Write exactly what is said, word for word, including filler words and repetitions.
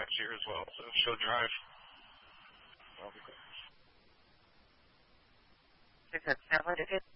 next year as well, so she'll drive. Does that sound like it?